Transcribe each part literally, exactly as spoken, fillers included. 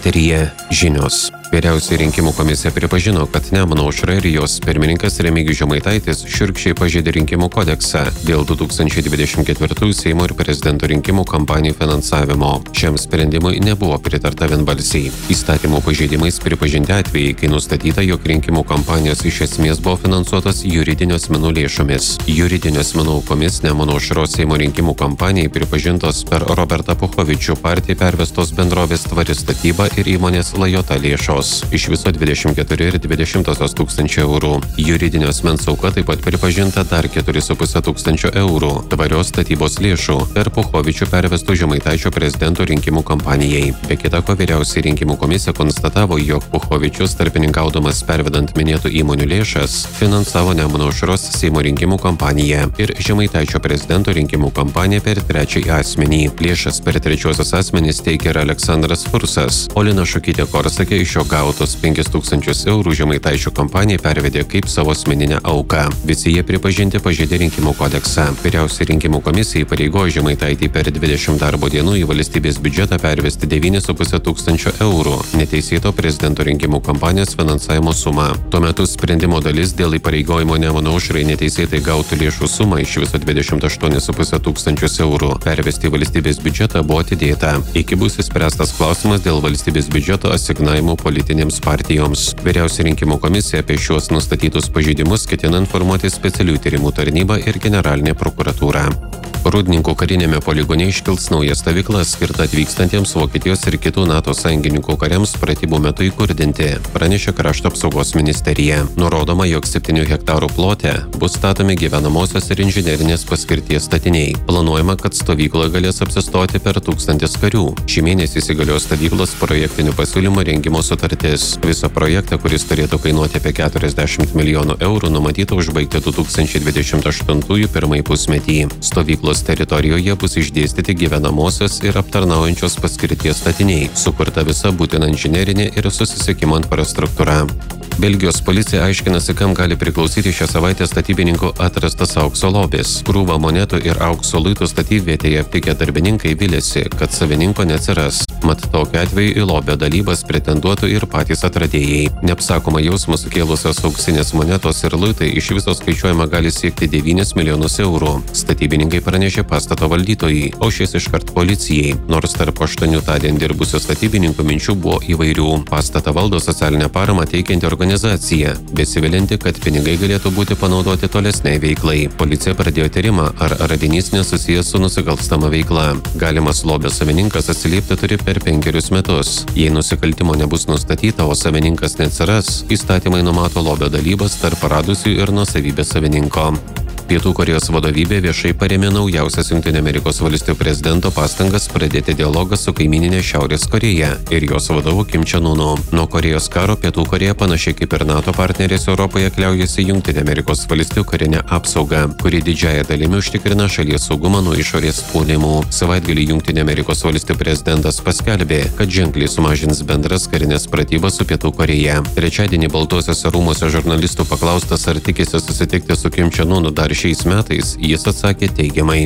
eteryje žinios. Vyriausioji rinkimų komisija pripažino, kad Nemuno aušra ir jos pirmininkas Remigijus Žemaitaitis šiurkščiai pažeidė rinkimų kodeksą dėl du tūkstančiai dvidešimt ketvirtųjų Seimo ir prezidento rinkimų kampanijų finansavimo. Šiam sprendimui nebuvo pritarta vienbalsiai. Įstatymų pažeidimais pripažinti atvejai, kai nustatyta, jog rinkimų kampanijos iš esmės buvo finansuotos juridinių asmenų lėšomis. Juridinių asmenų aukomis Nemuno aušros Seimo rinkimų kampanijai pripažintos per Robertą Puchovičių partijai pervestos bendrovės Tvari statyba ir įmonės Lajota lėšos. Iš viso dvidešimt keturi ir dvidešimtosios tūkstančio eurų. Juridinio asmens auka taip pat pripažinta dar keturi su puse tūkstančio eurų tvarios statybos lėšų per Puchovičių pervestų Žemaitaičio prezidento rinkimų kampanijai. Be kita ko, vyriausioji rinkimų komisija konstatavo, jog Puchovičius tarpininkaudamas pervedant minėtų įmonių lėšas finansavo Nemuno aušros Seimo rinkimų kampaniją ir Žemaitaičio prezidento rinkimų kampaniją per trečiąjį asmenį. Lėšas per trečiosios asmenys teikė ir Aleksandras Fursas, o Lina Šukytė Korsakė iš jo gautus penkis tūkstančius eurų Žemaitaičio kampanijai pervedė kaip savo asmeninę auką. Visi jie pripažinti pažeidė rinkimų kodeksą. Vyriausioji rinkimų komisija įpareigojo Žemaitaitį per dvidešimt darbo dienų į valstybės biudžetą pervesti devynis su puse tūkstančio eurų neteisėto prezidento rinkimų kampanijos finansavimo sumą. Tuo metu sprendimo dalis dėl įpareigojimo Nemuno aušrai neteisėtai gautų lėšų sumą iš viso dvidešimt aštuonis su puse tūkstančius eurų pervesti į valstybės biudžetą buvo atidėta. Iki bus išspręstas klausimas dėl valstybės biudžeto asignavimų politinėms partijoms. Vyriausioji rinkimų komisija apie šiuos nustatytus pažeidimus ketina informuoti specialiųjų tyrimų tarnybą ir generalinė prokuratūra. Rūdninkų karinėme poligone iškils nauja stovykla skirta atvykstantiems Vokietijos ir kitų NATO sąjungininkų kariams pratybų metu įkurdinti, pranešė Krašto apsaugos ministerija. Nurodoma, jog septynių hektarų plote bus statomi gyvenamosios ir inžinerinės paskirties statiniai. Planuojama, kad stovykloje galės apsistoti per tūkstantis karių. Šį mėnesį įsigalios stovyklos projektinių pasiūlymų rengimo sutartis. Visą projektą, kuris turėtų kainuoti apie keturiasdešimt milijonų eurų, numatyta užbaigti du tūkstančiai dvidešimt aštuntųjų pirmąjį pusmetį. Stovyklos teritorijoje bus išdėstyti gyvenamosios ir aptarnaujančios paskirties statiniai, sukurta visa būtina inžinerinė ir susisiekimo infrastruktūra. Belgijos policija aiškinasi, kam gali priklausyti šią savaitę statybininkų atrastas aukso lobis. Krūvą monetų ir aukso luitų statybvietėje aptikę darbininkai vilėsi, kad savininko neatsiras. Mat tokiu atveju į lobio dalybas pretenduotų ir patys atradėjai. Neapsakoma jausmą sukėlusios auksinės monetos ir luitai iš viso skaičiuojama gali siekti devynis milijonus eurų. Statybininkai pranešė pastato valdytojai, o šis iškart policijai. Nors tarp aštuonių tądien dirbusių statybininkų minčių buvo įvairių. Pastatą valdo socialinę paramą teikianti organizacija, besivilinti, kad pinigai galėtų būti panaudoti tolesniai veiklai. Policija pradėjo tyrimą, ar radinys nesusijęs su nusikalstama veikla. Galimas lobio savininkas atsiliepti turi per penkerius metus. Jei nusikaltimo nebus nustatyta, o savininkas neatsiras, įstatymai numato lobio dalybas tarp radusių ir nuosavybės savininko. Pietų Korėjos vadovybė viešai parėmė naujausias Jungtinių Amerikos valstijų prezidento pastangas pradėti dialogą su kaimyninė Šiaurės Korėja ir jos vadovu Kim Čion Unu. Nuo Korėjos karo Pietų Korėja panašiai kaip ir NATO partnerės Europoje kliaujasi Jungtinių Amerikos valstijų karinę apsaugą, kuri didžiąją dalimi užtikrina šalies saugumą nuo išorės puolimų. Savaitgalį Jungtinių Amerikos valstijų prezidentas paskelbė, kad ženkliai sumažins bendras karinės pratybas su Pietų Korėja. Trečiadienį Baltuosiuose rūmuose žurnalistų paklaustas, ar tikisi susitikti su Kim Čion Unu dar šiais metais, jis atsakė teigiamai.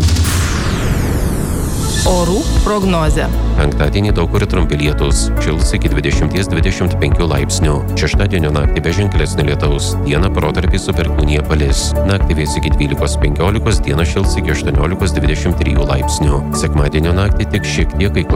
Orų prognozė. Penktadienį daug kur trumpi lietūs, šils iki dvidešimt dvidešimt penkių laipsnių. Šeštadienio naktį be ženklesnio lietaus, dieną protarpiais su perkūnija palis. Naktį vės iki dvylikos penkiolikos, dieną šils iki aštuoniolikos dvidešimt trijų laipsnių. Sekmadienio naktį tik šiek tiek kai kur